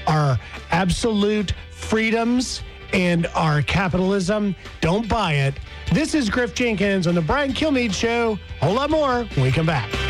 our absolute freedoms and our capitalism. Don't buy it. This is Griff Jenkins on the Brian Kilmeade Show. A whole lot more when we come back.